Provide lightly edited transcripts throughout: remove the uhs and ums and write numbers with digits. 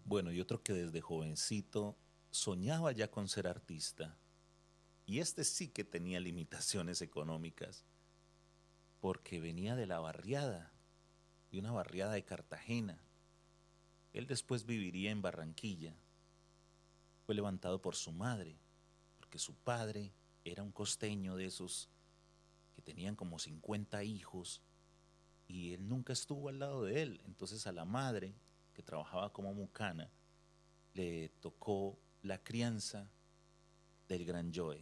Bueno, y otro que desde jovencito soñaba ya con ser artista, y este sí que tenía limitaciones económicas, porque venía de la barriada, de una barriada de Cartagena. Él después viviría en Barranquilla. Fue levantado por su madre, porque su padre era un costeño de esos que tenían como 50 hijos y él nunca estuvo al lado de él. Entonces a la madre, que trabajaba como mucana, le tocó la crianza del gran Joe.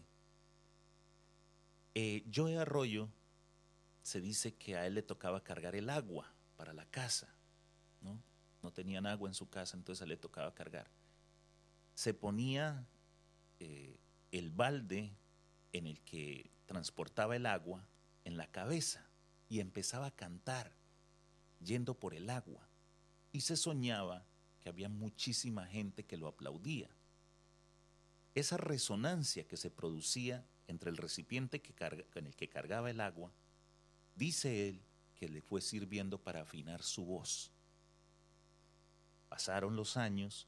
Joe Arroyo se dice que a él le tocaba cargar el agua para la casa, ¿no? No tenían agua en su casa, entonces a él le tocaba cargar. Se ponía el balde en el que transportaba el agua en la cabeza y empezaba a cantar yendo por el agua. Y se soñaba que había muchísima gente que lo aplaudía. Esa resonancia que se producía entre el recipiente en el que cargaba el agua, dice él que le fue sirviendo para afinar su voz. Pasaron los años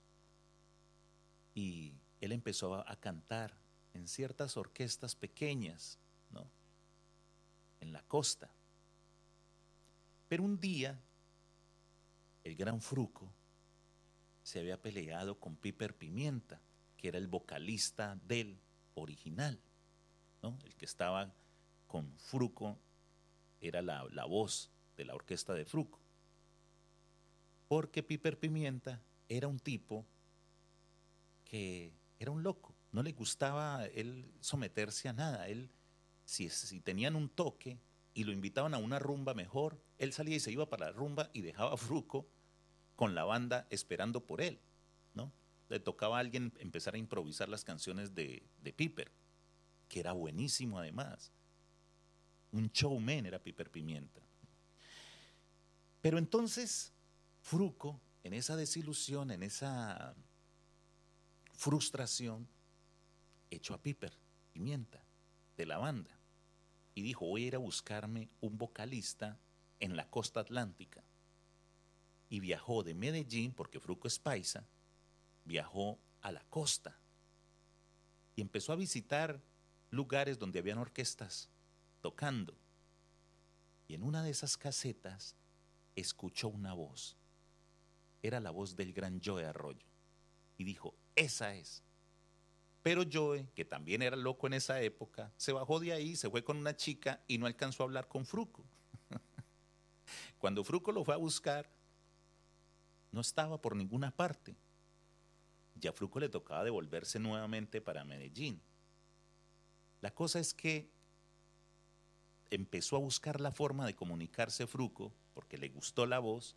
y él empezó a cantar en ciertas orquestas pequeñas, ¿no? En la costa. Pero un día, el gran Fruco se había peleado con Piper Pimienta, que era el vocalista del original, ¿no? El que estaba con Fruco era la voz de la orquesta de Fruco. Porque Piper Pimienta era un tipo que era un loco, no le gustaba él someterse a nada. Él, si tenían un toque y lo invitaban a una rumba mejor, él salía y se iba para la rumba y dejaba a Fruco con la banda esperando por él, ¿no? Le tocaba a alguien empezar a improvisar las canciones de Piper, que era buenísimo además. Un showman era Piper Pimienta. Pero entonces, Fruco, en esa desilusión, en esa frustración, echó a Piper Pimienta de la banda y dijo, voy a ir a buscarme un vocalista en la costa atlántica. Y viajó de Medellín, porque Fruco es paisa, viajó a la costa y empezó a visitar lugares donde habían orquestas tocando. Y en una de esas casetas escuchó una voz. Era la voz del gran Joe Arroyo. Y dijo, esa es. Pero Joe, que también era loco en esa época, se bajó de ahí, se fue con una chica y no alcanzó a hablar con Fruco. Cuando Fruco lo fue a buscar, no estaba por ninguna parte. Ya a Fruco le tocaba devolverse nuevamente para Medellín. La cosa es que empezó a buscar la forma de comunicarse Fruco, porque le gustó la voz,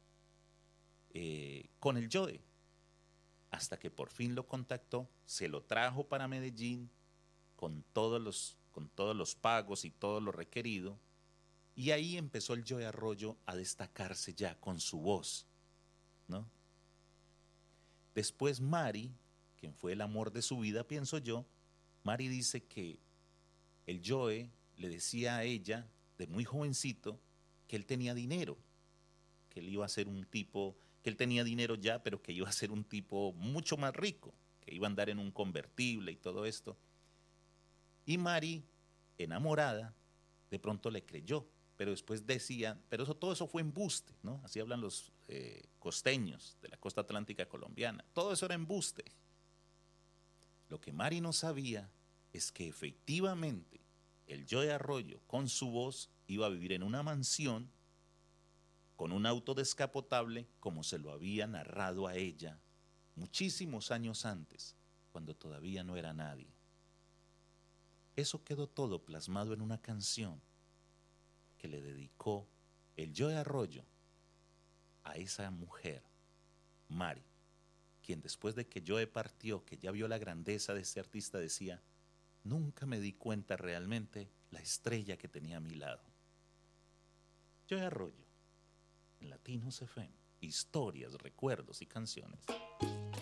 con el Joe, hasta que por fin lo contactó, se lo trajo para Medellín con todos los pagos y todo lo requerido, y ahí empezó el Joe Arroyo a destacarse ya con su voz, ¿no? Después Mari, quien fue el amor de su vida, pienso yo, Mari dice que el Joe le decía a ella, de muy jovencito, que él tenía dinero, que él iba a ser un tipo, que él tenía dinero ya, pero que iba a ser un tipo mucho más rico, que iba a andar en un convertible y todo esto. Y Mari, enamorada, de pronto le creyó, pero después decía, pero todo eso fue embuste, ¿no? Así hablan los costeños de la costa atlántica colombiana. Todo eso era embuste. Lo que Mari no sabía es que efectivamente el Joe Arroyo, con su voz, iba a vivir en una mansión con un auto descapotable como se lo había narrado a ella muchísimos años antes, cuando todavía no era nadie. Eso quedó todo plasmado en una canción que le dedicó el Joe Arroyo a esa mujer, Mari, quien después de que Joe partió, que ya vio la grandeza de este artista, decía, nunca me di cuenta realmente la estrella que tenía a mi lado. Joe Arroyo, en Latinos FM, historias, recuerdos y canciones.